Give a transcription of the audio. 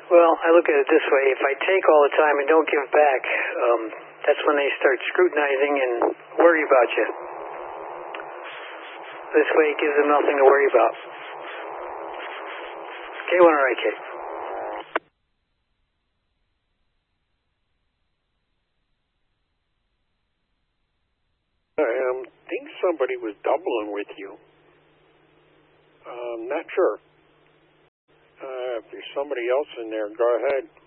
Well, I look at it this way. If I take all the time and don't give back, that's when they start scrutinizing and worry about you. This way it gives them nothing to worry about. K1 or IK? I think somebody was doubling with you. Not sure. If there's somebody else in there, go ahead.